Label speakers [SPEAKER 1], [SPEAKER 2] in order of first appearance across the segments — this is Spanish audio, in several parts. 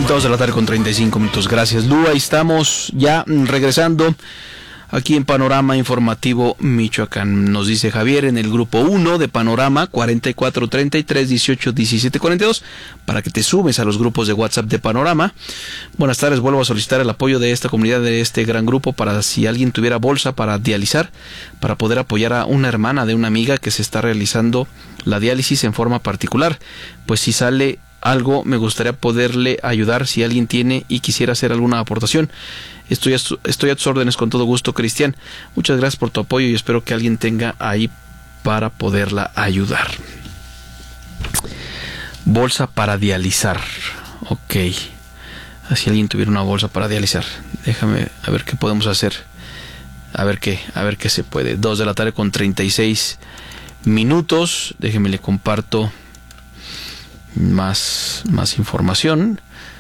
[SPEAKER 1] 2:35 p.m. Gracias, Lu. Ahí estamos ya regresando aquí en Panorama Informativo Michoacán. Nos dice Javier en el grupo 1 de Panorama 4433181742 para que te sumes a los grupos de WhatsApp de Panorama. Buenas tardes, vuelvo a solicitar el apoyo de esta comunidad, de este gran grupo, para si alguien tuviera bolsa para dializar, para poder apoyar a una hermana de una amiga que se está realizando la diálisis en forma particular. Pues si sale algo, me gustaría poderle ayudar si alguien tiene y quisiera hacer alguna aportación. Estoy a tus órdenes con todo gusto, Cristian. Muchas gracias por tu apoyo y espero que alguien tenga ahí para poderla ayudar. Bolsa para dializar. Ok. Si alguien tuviera una bolsa para dializar. Déjame a ver qué podemos hacer. A ver qué se puede. 2:36 p.m. Déjeme le comparto más información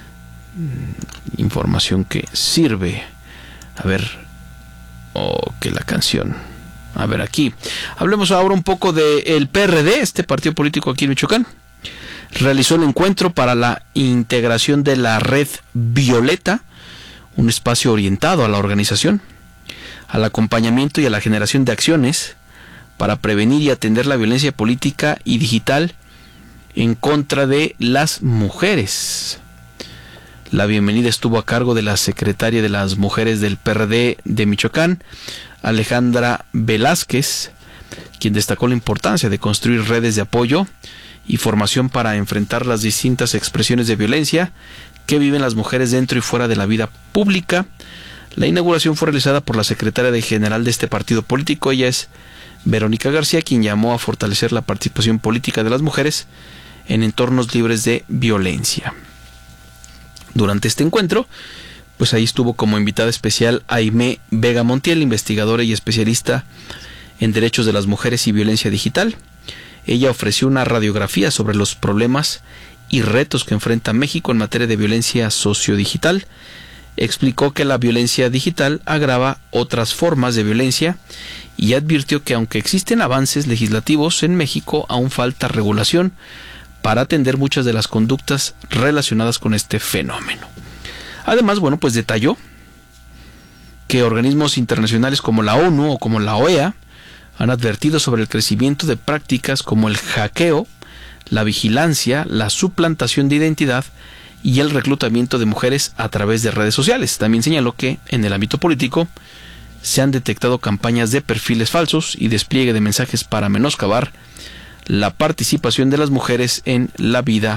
[SPEAKER 1] que sirve. A ver, que la canción. A ver, aquí hablemos ahora un poco del PRD, este partido político aquí en Michoacán. Realizó el encuentro para la integración de la Red Violeta, un espacio orientado a la organización, al acompañamiento y a la generación de acciones para prevenir y atender la violencia política y digital en contra de las mujeres. La bienvenida estuvo a cargo de la secretaria de las mujeres del PRD de Michoacán, Alejandra Velázquez, quien destacó la importancia de construir redes de apoyo y formación para enfrentar las distintas expresiones de violencia que viven las mujeres dentro y fuera de la vida pública. La inauguración fue realizada por la secretaria general de este partido político. Ella es Verónica García, quien llamó a fortalecer la participación política de las mujeres en entornos libres de violencia. Durante este encuentro, pues ahí estuvo como invitada especial Aimé Vega Montiel, investigadora y especialista en derechos de las mujeres y violencia digital. Ella ofreció una radiografía sobre los problemas y retos que enfrenta México en materia de violencia sociodigital. Explicó que la violencia digital agrava otras formas de violencia y advirtió que aunque existen avances legislativos en México, aún falta regulación para atender muchas de las conductas relacionadas con este fenómeno. Además, pues detalló que organismos internacionales como la ONU o como la OEA han advertido sobre el crecimiento de prácticas como el hackeo, la vigilancia, la suplantación de identidad y el reclutamiento de mujeres a través de redes sociales. También señaló que en el ámbito político se han detectado campañas de perfiles falsos y despliegue de mensajes para menoscabar la participación de las mujeres en la vida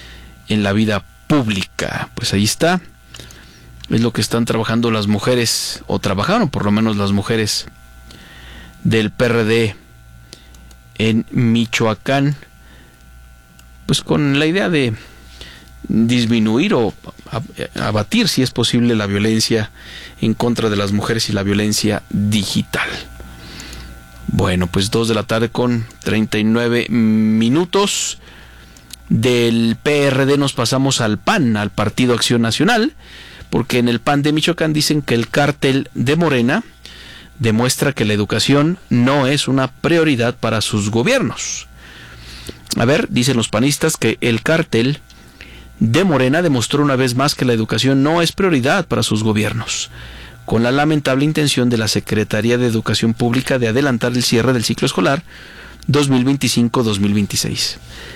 [SPEAKER 1] pública. Pues ahí está. Es lo que están trabajando las mujeres, o trabajaron por lo menos las mujeres del PRD en Michoacán, pues con la idea de disminuir o abatir, si es posible, la violencia en contra de las mujeres y la violencia digital. Pues 2:39 p.m. Del PRD nos pasamos al PAN, al Partido Acción Nacional, porque en el PAN de Michoacán dicen que el cártel de Morena demuestra que la educación no es una prioridad para sus gobiernos. A ver, dicen los panistas que el cártel de Morena demostró una vez más que la educación no es prioridad para sus gobiernos, con la lamentable intención de la Secretaría de Educación Pública de adelantar el cierre del ciclo escolar 2025-2026.